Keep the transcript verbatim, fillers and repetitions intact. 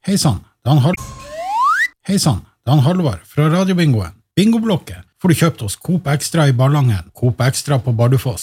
Hei sann, det er han Hal- Hei sann, det er han Halvard fra Radiobingoen. Bingoblokket får du kjøpt hos Coop Extra i Ballangen, Coop Extra på Bardufoss,